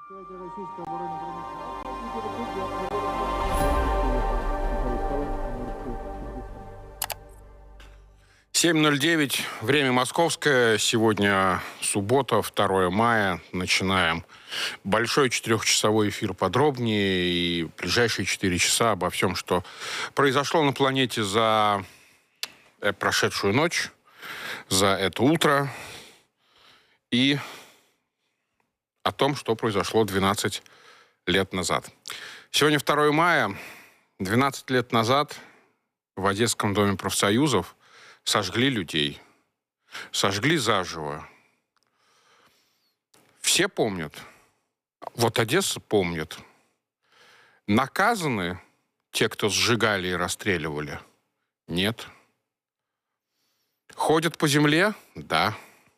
Предприятие российской оборонно-промышленной. 7:09, время московское. Сегодня суббота, 2 мая. Начинаем большой 4-часовой эфир подробнее. И в ближайшие 4 часа обо всем, что произошло на планете за прошедшую ночь, за это утро. И о том, что произошло 12 лет назад. Сегодня 2 мая. 12 лет назад в Одесском доме профсоюзов сожгли людей. Сожгли заживо. Все помнят. Вот Одесса помнит. Наказаны те, кто сжигали и расстреливали? Нет. Ходят по земле? Да.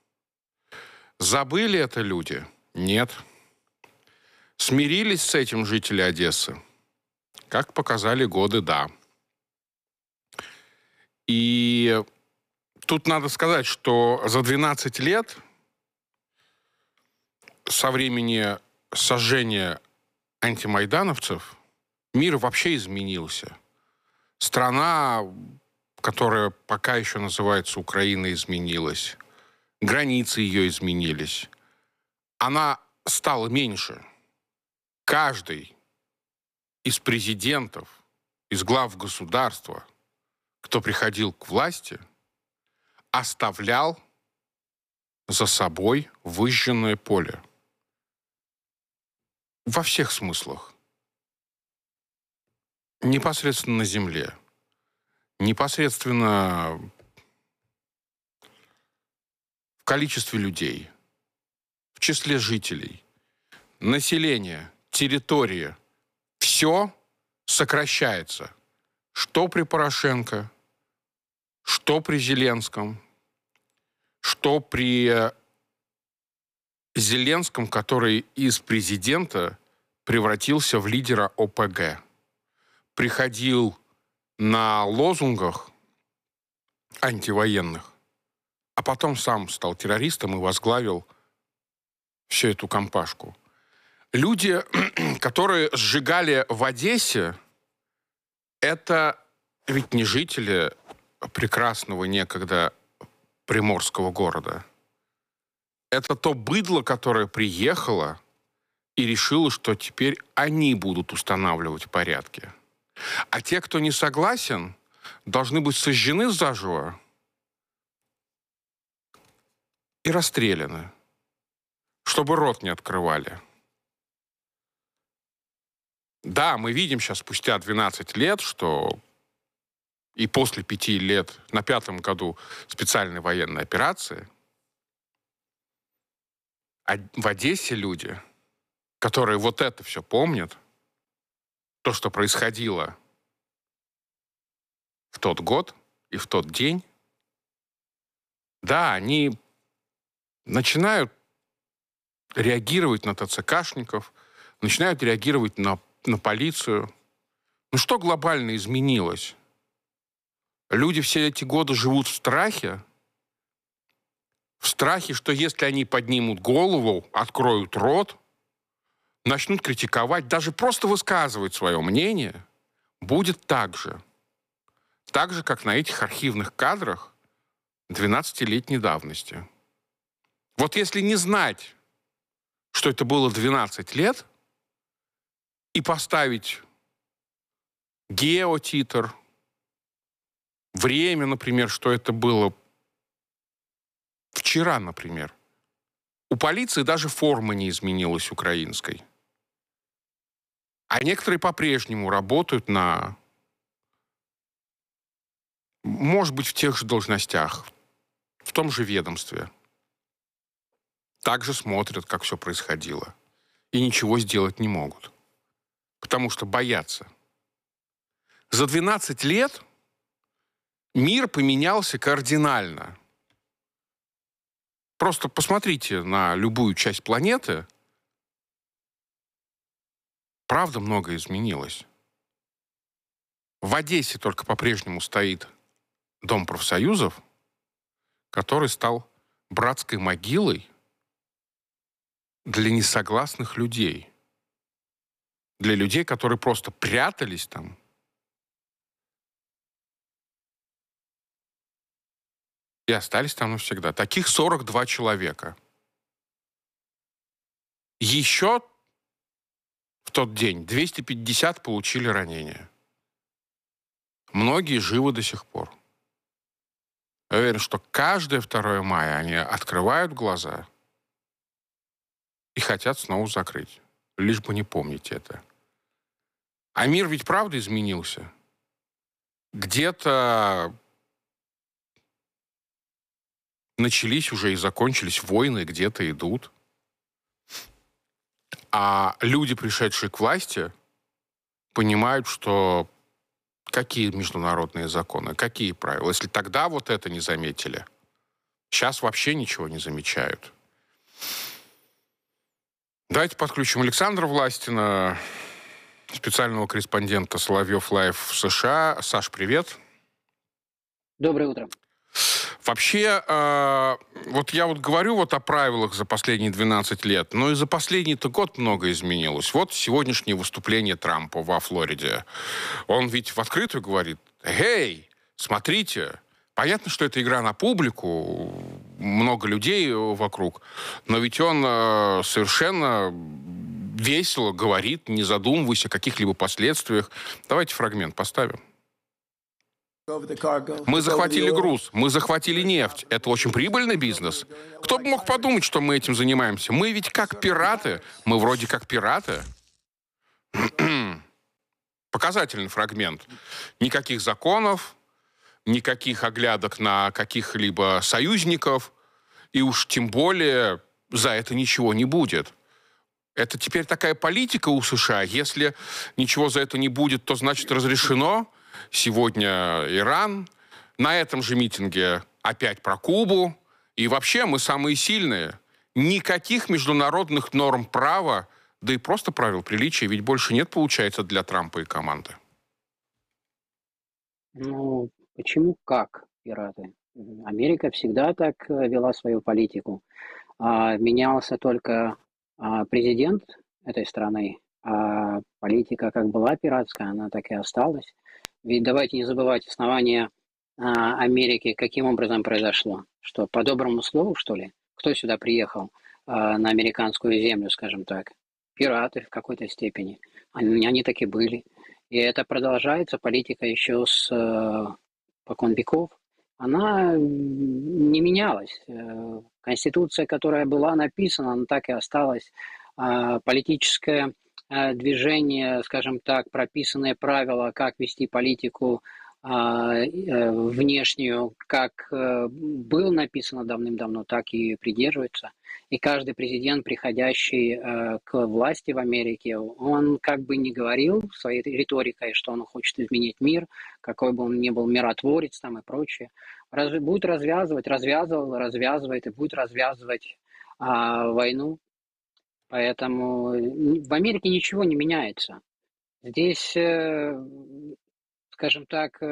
Забыли это люди? Нет. Смирились с этим жители Одессы? Как показали годы, да. И тут надо сказать, что за 12 лет со времени сожжения антимайдановцев мир вообще изменился. Страна, которая пока еще называется Украина, изменилась. Границы ее изменились. Она стала меньше. Каждый из президентов, из глав государства, кто приходил к власти, оставлял за собой выжженное поле. Во всех смыслах. Непосредственно на земле. Непосредственно в количестве людей. В числе жителей. Население, территория. Все сокращается. Что при Порошенко, что при Зеленском, что при Зеленском, который из президента превратился в лидера ОПГ. Приходил на лозунгах антивоенных, а потом сам стал террористом и возглавил всю эту компашку. Люди, которые сжигали в Одессе, это ведь не жители прекрасного некогда приморского города. Это то быдло, которое приехало и решило, что теперь они будут устанавливать порядки. А те, кто не согласен, должны быть сожжены заживо и расстреляны, чтобы рот не открывали. Да, мы видим сейчас спустя 12 лет, что и после 5 лет, на 5-м году специальной военной операции, в Одессе люди, которые вот это все помнят, то, что происходило в тот год и в тот день, да, они начинают реагировать на ТЦКшников, начинают реагировать на полицию. Ну что глобально изменилось? Люди все эти годы живут в страхе, что если они поднимут голову, откроют рот, начнут критиковать, даже просто высказывать свое мнение, будет так же. Так же, как на этих архивных кадрах 12-летней давности. Вот если не знать, что это было 12 лет, и поставить геотитр, время, например, что это было вчера, например. У полиции даже форма не изменилась украинской. А некоторые по-прежнему работают может быть, в тех же должностях, в том же ведомстве. Также смотрят, как все происходило. И ничего сделать не могут. Потому что боятся. За 12 лет мир поменялся кардинально. Просто посмотрите на любую часть планеты. Правда, многое изменилось. В Одессе только по-прежнему стоит Дом профсоюзов, который стал братской могилой для несогласных людей. Для людей, которые просто прятались там. И остались там навсегда. Таких 42 человека. Еще в тот день 250 получили ранения. Многие живы до сих пор. Я уверен, что каждое 2 мая они открывают глаза и хотят снова закрыть. Лишь бы не помнить это. А мир ведь правда изменился. Где-то начались уже и закончились войны, где-то идут. А люди, пришедшие к власти, понимают, что какие международные законы, какие правила. Если тогда вот это не заметили, сейчас вообще ничего не замечают. Давайте подключим Александра Властина, специального корреспондента Соловьев Лайв в США. Саш, привет. Доброе утро. Вообще, вот я говорю о правилах за последние 12 лет, но и за последний-то год много изменилось. Вот сегодняшнее выступление Трампа во Флориде. Он ведь в открытую говорит: «Эй, смотрите, понятно, что это игра на публику, много людей вокруг, но ведь он совершенно весело говорит, не задумываясь о каких-либо последствиях». Давайте фрагмент поставим. «Мы захватили груз, мы захватили нефть. Это очень прибыльный бизнес. Кто бы мог подумать, что мы этим занимаемся? Мы ведь как пираты. Мы вроде как пираты». Показательный фрагмент. Никаких законов, никаких оглядок на каких-либо союзников, и уж тем более за это ничего не будет. Это теперь такая политика у США. Если ничего за это не будет, то значит разрешено. Сегодня Иран. На этом же митинге опять про Кубу. И вообще мы самые сильные. Никаких международных норм права, да и просто правил приличия ведь больше нет, получается, для Трампа и команды. Ну, почему как пираты? Америка всегда так вела свою политику. Менялся только президент этой страны, а политика как была пиратская, она так и осталась. Ведь давайте не забывать основание Америки, каким образом произошло. Что, по доброму слову, что ли? Кто сюда приехал на американскую землю, скажем так? Пираты в какой-то степени. Они так и были. И это продолжается, политика еще с покон веков. Она не менялась. Конституция, которая была написана, она так и осталась. Политическое движение, скажем так, прописанные правила, как вести политику внешнюю, как было написано давным-давно, так и придерживается. И каждый президент, приходящий к власти в Америке, он как бы не говорил своей риторикой, что он хочет изменить мир, какой бы он ни был миротворец там и прочее. Будет развязывает и будет развязывать войну. Поэтому в Америке ничего не меняется. Здесь, скажем так,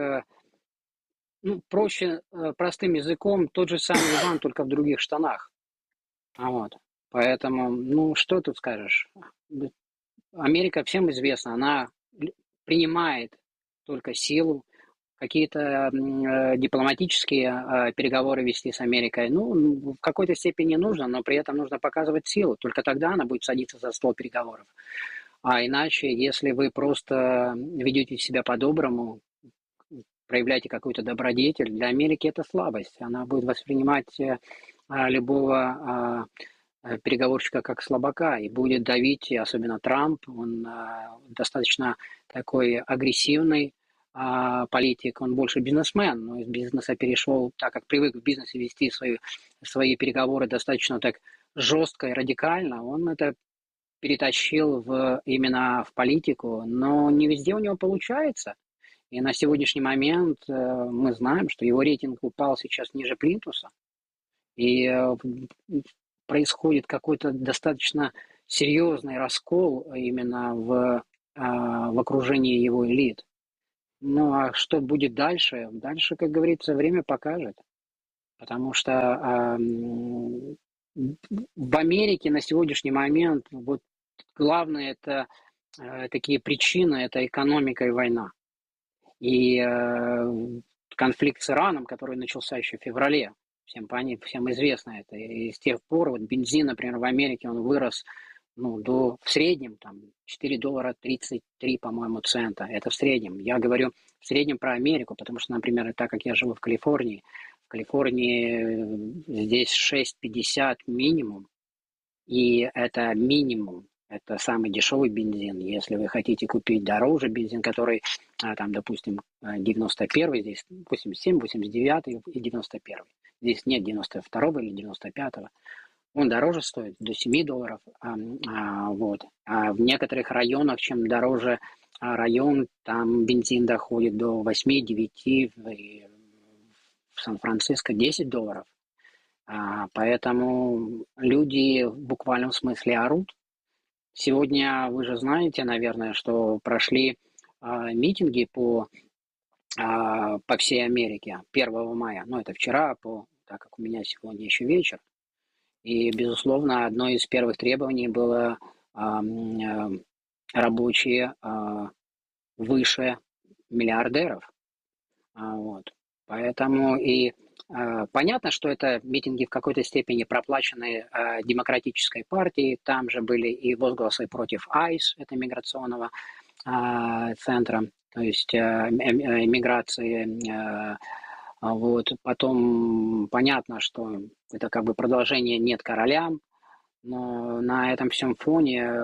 проще простым языком тот же самый Иван, только в других штанах. Вот. Поэтому, что тут скажешь? Америка всем известна, она принимает только силу, какие-то дипломатические переговоры вести с Америкой, в какой-то степени нужно, но при этом нужно показывать силу. Только тогда она будет садиться за стол переговоров. А иначе, если вы просто ведете себя по-доброму, проявляете какую-то добродетель, для Америки это слабость. Она будет воспринимать любого переговорщика как слабака и будет давить, особенно Трамп, он достаточно такой агрессивный политик, он больше бизнесмен, но из бизнеса перешел, так как привык в бизнесе вести свои переговоры достаточно так жестко и радикально, он это перетащил именно в политику, но не везде у него получается. И на сегодняшний момент мы знаем, что его рейтинг упал сейчас ниже плинтуса, и происходит какой-то достаточно серьезный раскол именно в окружении его элит. Ну а что будет дальше? Дальше, как говорится, время покажет. Потому что в Америке на сегодняшний момент вот главное это такие причины, это экономика и война. И конфликт с Ираном, который начался еще в феврале, всем известно это. И с тех пор вот бензин, например, в Америке он вырос в среднем там $4.33, по-моему, цента. Это в среднем. Я говорю в среднем про Америку, потому что, например, так как я живу в Калифорнии здесь 6,50 минимум, и это минимум. Это самый дешевый бензин. Если вы хотите купить дороже бензин, который, там, допустим, 91-й, здесь 87, 89 и 91. Здесь нет 92 или 95-го. Он дороже стоит, до $7. Вот. А в некоторых районах, чем дороже район, там бензин доходит до 8-9, в Сан-Франциско $10. Поэтому люди в буквальном смысле орут. Сегодня вы же знаете, наверное, что прошли митинги по всей Америке 1 мая. Это вчера, так как у меня сегодня еще вечер. И, безусловно, одно из первых требований было рабочие выше миллиардеров. Вот. Поэтому и понятно, что это митинги в какой-то степени проплачены демократической партией. Там же были и возгласы против ICE, это миграционного центра, то есть миграции. Вот. Потом понятно, что это как бы продолжение «нет королям», но на этом всем фоне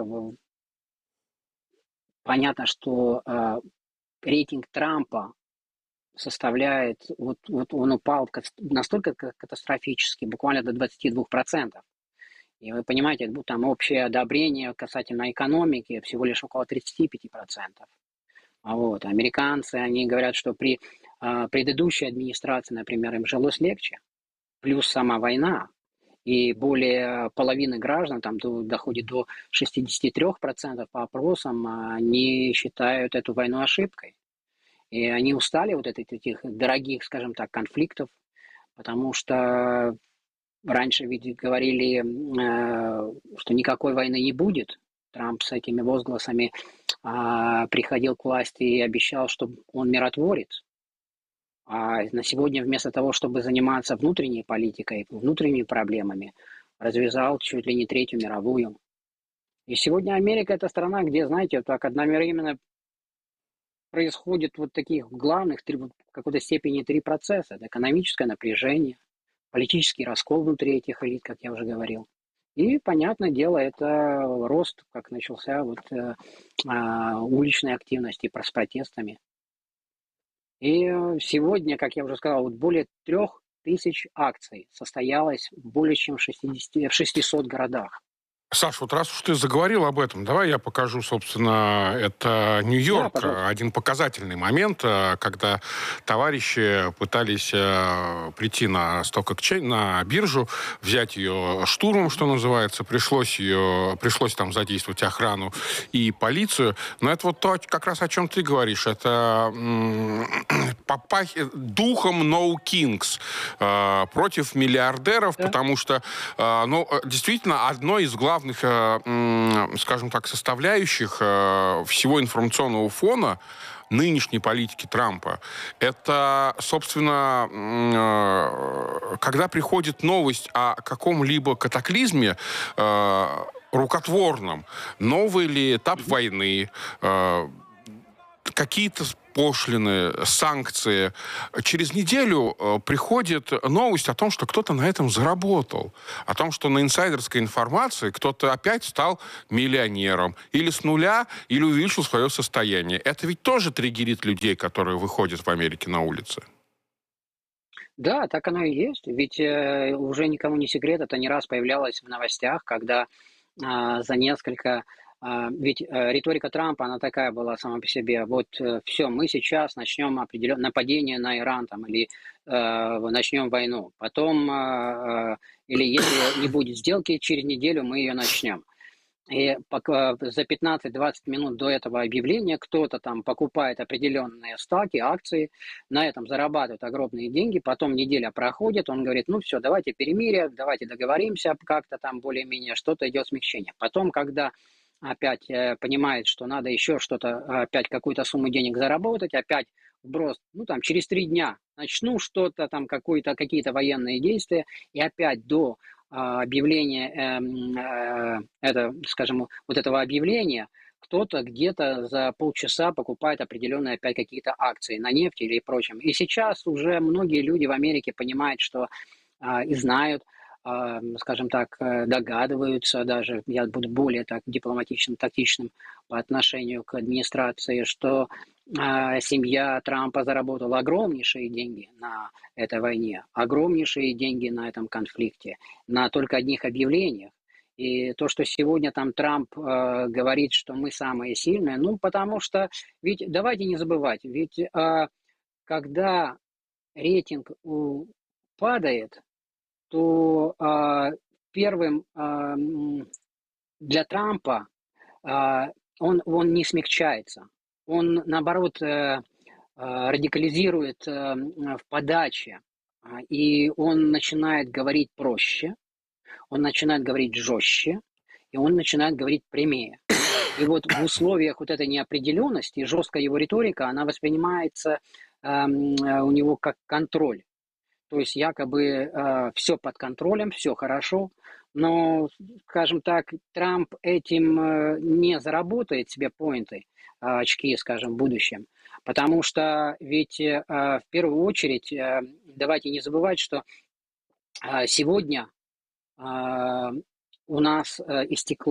понятно, что рейтинг Трампа составляет, он упал настолько катастрофически, буквально до 22%. И вы понимаете, там общее одобрение касательно экономики всего лишь около 35%. Вот. Американцы, они говорят, что при предыдущей администрации, например, им жилось легче, плюс сама война, и более половины граждан, там доходит до 63% по опросам, они считают эту войну ошибкой. И они устали от этих дорогих, скажем так, конфликтов, потому что раньше ведь говорили, что никакой войны не будет. Трамп с этими возгласами приходил к власти и обещал, что он миротворец. А на сегодня вместо того, чтобы заниматься внутренней политикой, внутренними проблемами, развязал чуть ли не Третью мировую. И сегодня Америка – это страна, где, знаете, так одновременно происходит таких главных, в какой-то степени 3 процесса. Это экономическое напряжение, политический раскол внутри этих элит, как я уже говорил. И, понятное дело, это рост, как начался уличной активности с протестами. И сегодня, как я уже сказал, более 3000 акций состоялось в более чем в 600 городах. Саш, раз уж ты заговорил об этом, давай я покажу, собственно, это Нью-Йорк. Да, один показательный момент, когда товарищи пытались прийти на Stock Exchange, на биржу, взять ее штурмом, что называется. Пришлось там задействовать охрану и полицию. Но это то, как раз о чем ты говоришь. Это духом No Kings против миллиардеров, да. Потому что, действительно, одно из главных, скажем так, составляющих всего информационного фона нынешней политики Трампа, это, собственно, когда приходит новость о каком-либо катаклизме рукотворном, новый ли этап войны, какие-то пошлины, санкции. Через неделю приходит новость о том, что кто-то на этом заработал. О том, что на инсайдерской информации кто-то опять стал миллионером. Или с нуля, или увеличил свое состояние. Это ведь тоже триггерит людей, которые выходят в Америке на улицы. Да, так оно и есть. Ведь уже никому не секрет, это не раз появлялось в новостях, когда за несколько... Ведь риторика Трампа, она такая была сама по себе. Все, мы сейчас начнем определенное нападение на Иран или начнем войну. Потом, или если не будет сделки, через неделю мы ее начнем. И за 15-20 минут до этого объявления кто-то там покупает определенные стаки, акции, на этом зарабатывает огромные деньги, потом неделя проходит, он говорит, ну все, давайте перемирие, давайте договоримся как-то там более-менее, что-то идет смягчение. Потом, когда опять понимает, что надо еще что-то, опять какую-то сумму денег заработать, опять вброс, ну там через 3 дня начну что-то там, какие-то военные действия, и опять до объявления, скажем, вот этого объявления, кто-то где-то за полчаса покупает определенные опять какие-то акции на нефть или прочем. И сейчас уже многие люди в Америке понимают, что и знают, скажем так, догадываются даже, я буду более так дипломатичным, тактичным по отношению к администрации, что семья Трампа заработала огромнейшие деньги на этой войне, огромнейшие деньги на этом конфликте, на только одних объявлениях. И то, что сегодня там Трамп говорит, что мы самые сильные, ну, потому что, ведь давайте не забывать, ведь когда рейтинг падает, то первым для Трампа он не смягчается. Он, наоборот, радикализирует в подаче, и он начинает говорить проще, он начинает говорить жестче, и он начинает говорить прямее. И вот в условиях вот этой неопределенности жесткая его риторика, она воспринимается у него как контроль. То есть якобы все под контролем, все хорошо, но, скажем так, Трамп этим не заработает себе поинты, очки, скажем, в будущем. Потому что ведь в первую очередь давайте не забывать, что сегодня у нас истек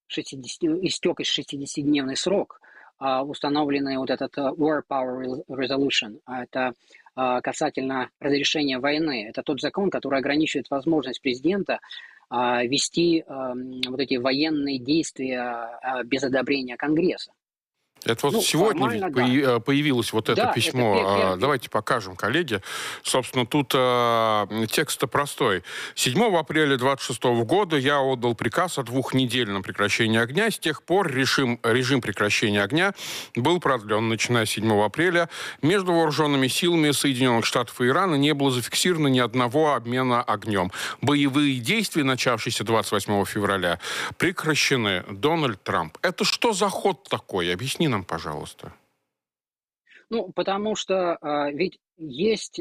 60-дневный срок, установленный вот этот War Power Resolution. Это касательно разрешения войны. Это тот закон, который ограничивает возможность президента вести вот эти военные действия без одобрения Конгресса. Это вот сегодня ведь появилось вот это письмо. Давайте покажем, коллеги. Собственно, тут текст-то простой. 7 апреля 26 года я отдал приказ о 2-недельном прекращении огня. С тех пор режим прекращения огня был продлен. Начиная с 7 апреля между вооруженными силами Соединенных Штатов и Ирана не было зафиксировано ни одного обмена огнем. Боевые действия, начавшиеся 28 февраля, прекращены. Дональд Трамп. Это что за ход такой? Объясни нам, пожалуйста. Ну, потому что ведь есть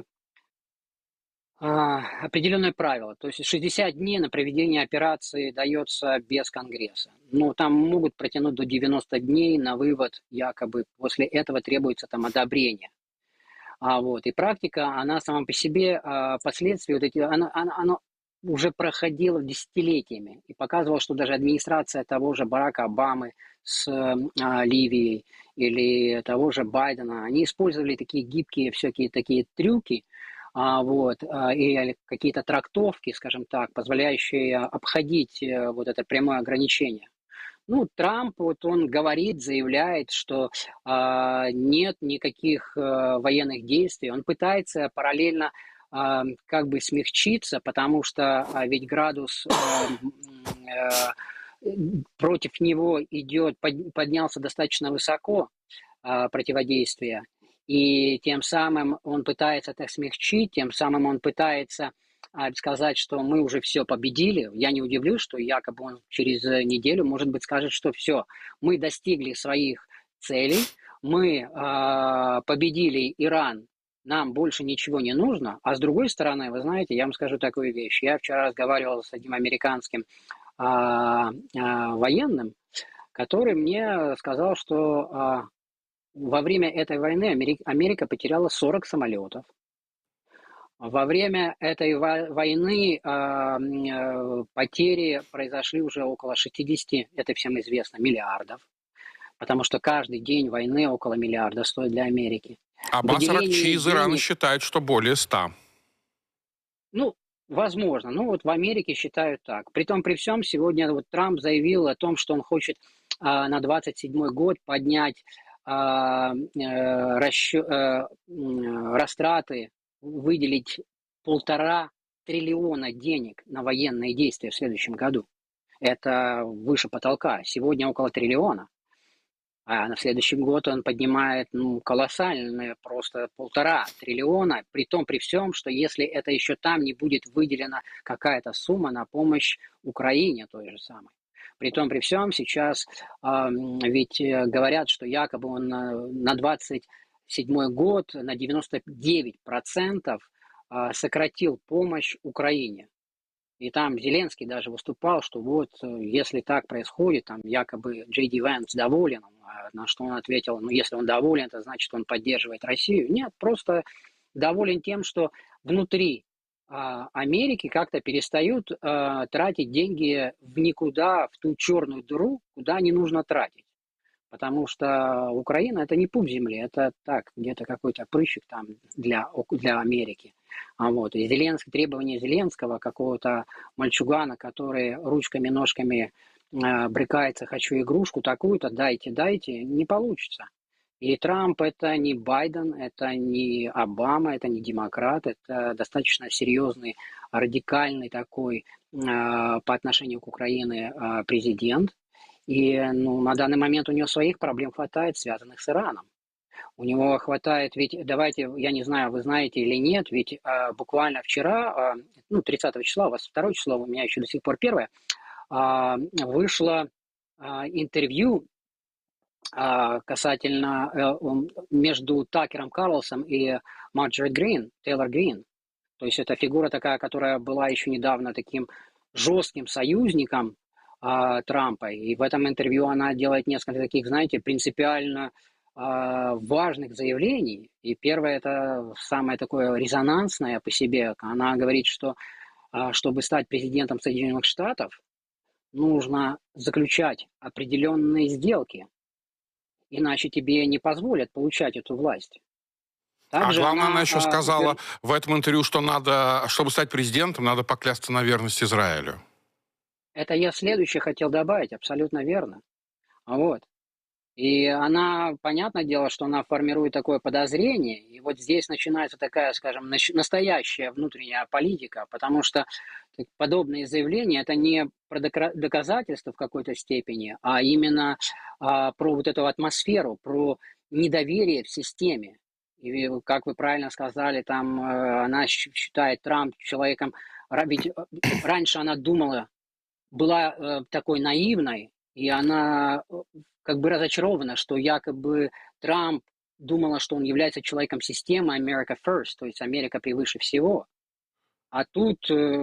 определенное правило. То есть 60 дней на проведение операции дается без Конгресса. Но там могут протянуть до 90 дней на вывод, якобы после этого требуется там одобрение. И практика, она сама по себе, последствия вот эти, она уже проходила десятилетиями и показывала, что даже администрация того же Барака Обамы с Ливией или того же Байдена, они использовали такие гибкие всякие такие трюки, и какие-то трактовки, скажем так, позволяющие обходить вот это прямое ограничение. Ну, Трамп, вот он говорит, заявляет, что нет никаких военных действий. Он пытается параллельно как бы смягчиться, потому что ведь градус против него поднялся достаточно высоко противодействия. И тем самым он пытается это смягчить, тем самым он пытается сказать, что мы уже все победили. Я не удивлюсь, что якобы он через неделю, может быть, скажет, что все, мы достигли своих целей, мы победили Иран, нам больше ничего не нужно. А с другой стороны, вы знаете, я вам скажу такую вещь. Я вчера разговаривал с одним американским военным, который мне сказал, что во время этой войны Америка потеряла 40 самолетов. Во время этой войны потери произошли уже около 60, это всем известно, миллиардов. Потому что каждый день войны около миллиарда стоит для Америки. Аббас Аракчи из Ирана считает, что более 100. Ну, возможно. Ну, вот в Америке считают так. Притом, при всем, сегодня вот Трамп заявил о том, что он хочет на 27 год поднять растраты, выделить 1,5 триллиона денег на военные действия в следующем году. это выше потолка. Сегодня около триллиона. А на следующий год он поднимает колоссальные, просто 1,5 триллиона, при том, при всем, что если это еще там не будет выделена какая-то сумма на помощь Украине той же самой. При том, при всем, сейчас ведь говорят, что якобы он на 27-й год на 99% сократил помощь Украине. И там Зеленский даже выступал, что вот, если так происходит, там якобы Джей Ди Вэнс доволен, на что он ответил, ну, если он доволен, это значит, он поддерживает Россию. Нет, просто доволен тем, что внутри Америки как-то перестают тратить деньги в никуда, в ту черную дыру, куда не нужно тратить. Потому что Украина – это не пуп земли, это так, где-то какой-то прыщик там для Америки. Вот. И требования Зеленского, какого-то мальчугана, который ручками, ножками брыкается, хочу игрушку такую-то, дайте, не получится. И Трамп – это не Байден, это не Обама, это не демократ, это достаточно серьезный, радикальный такой по отношению к Украине президент. И на данный момент у него своих проблем хватает, связанных с Ираном. У него хватает, ведь давайте, я не знаю, вы знаете или нет, ведь буквально вчера, 30 числа, у вас 2 число, у меня еще до сих пор 1, вышло интервью касательно между Такером Карлсом и Марджори Грин, Тейлор Грин. То есть это фигура такая, которая была еще недавно таким жестким союзником Трампа. И в этом интервью она делает несколько таких, знаете, принципиально важных заявлений. И первое, это самое такое резонансное по себе. Она говорит, что чтобы стать президентом Соединенных Штатов, нужно заключать определенные сделки. Иначе тебе не позволят получать эту власть. Также главное, она еще сказала в этом интервью, что надо, чтобы стать президентом, надо поклясться на верность Израилю. Это я следующее хотел добавить, абсолютно верно. Вот. И она, понятное дело, что она формирует такое подозрение, и вот здесь начинается такая, скажем, настоящая внутренняя политика, потому что подобные заявления – это не про доказательства в какой-то степени, а именно про вот эту атмосферу, про недоверие в системе. И, как вы правильно сказали, там она считает Трамп человеком, ведь раньше она думала, была такой наивной, и она как бы разочарована, что якобы Трамп думала, что он является человеком системы America First, то есть Америка превыше всего. А тут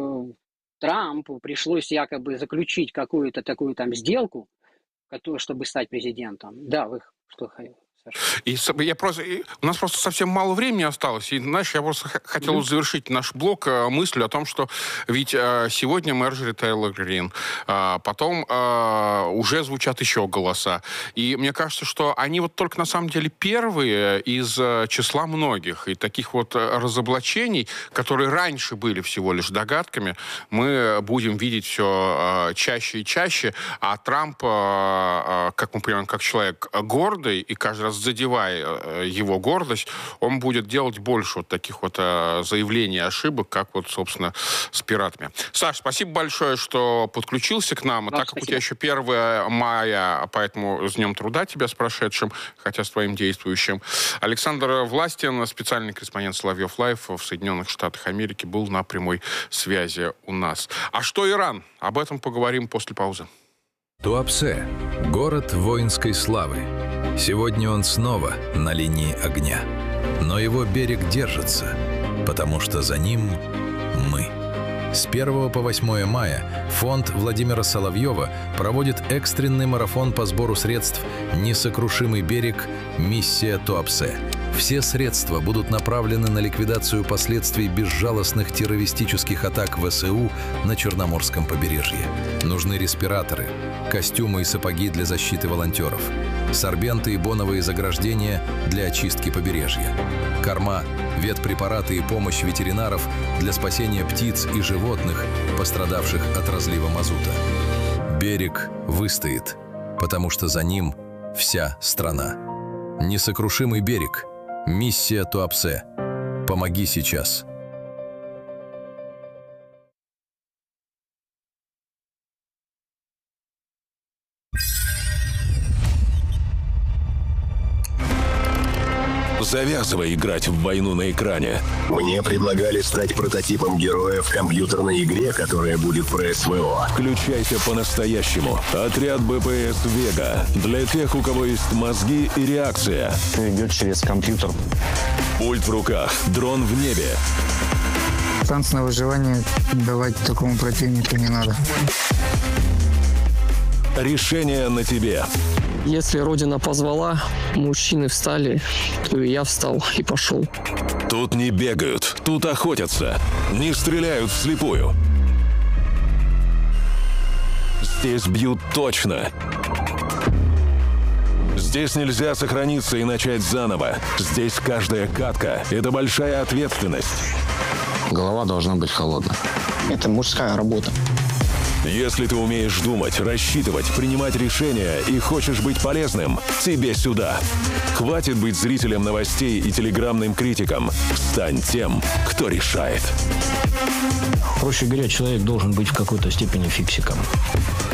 Трампу пришлось якобы заключить какую-то такую там сделку, чтобы стать президентом. Да, вы что хотели? И у нас просто совсем мало времени осталось. И, знаешь, я просто хотел завершить наш блок мыслью о том, что ведь сегодня Марджори Тейлор Грин, потом уже звучат еще голоса. И мне кажется, что они вот только на самом деле первые из числа многих. И таких вот разоблачений, которые раньше были всего лишь догадками, мы будем видеть все чаще и чаще. А Трамп, как мы понимаем, как человек гордый, и каждый раз задевая его гордость, он будет делать больше вот таких вот заявлений, ошибок, как вот, собственно, с пиратами. Саш, спасибо большое, что подключился к нам. Так как у тебя еще 1 мая, поэтому с Днем труда тебя с прошедшим, хотя с твоим действующим. Александр Властин, специальный корреспондент Соловьев Лайв в Соединенных Штатах Америки, был на прямой связи у нас. А что Иран? Об этом поговорим после паузы. Туапсе – город воинской славы. Сегодня он снова на линии огня. Но его берег держится, потому что за ним мы. С 1 по 8 мая фонд Владимира Соловьева проводит экстренный марафон по сбору средств «Несокрушимый берег. Миссия Туапсе». Все средства будут направлены на ликвидацию последствий безжалостных террористических атак ВСУ на Черноморском побережье. Нужны респираторы, костюмы и сапоги для защиты волонтеров, сорбенты и боновые заграждения для очистки побережья, корма, ветпрепараты и помощь ветеринаров для спасения птиц и животных, пострадавших от разлива мазута. Берег выстоит, потому что за ним вся страна. Несокрушимый берег. Миссия Туапсе. Помоги сейчас. Завязывай играть в войну на экране. Мне предлагали стать прототипом героя в компьютерной игре, которая будет про СВО. Включайся по-настоящему. Отряд БПС «Вега». Для тех, у кого есть мозги и реакция. Идет через компьютер. Пульт в руках, дрон в небе. Шанс на выживание давать такому противнику не надо. Решение на тебе. Если Родина позвала, мужчины встали, то и я встал и пошел. Тут не бегают, тут охотятся. Не стреляют вслепую. Здесь бьют точно. Здесь нельзя сохраниться и начать заново. Здесь каждая катка – это большая ответственность. Голова должна быть холодной. Это мужская работа. Если ты умеешь думать, рассчитывать, принимать решения и хочешь быть полезным, тебе сюда. Хватит быть зрителем новостей и телеграммным критиком. Стань тем, кто решает. Проще говоря, человек должен быть в какой-то степени фиксиком.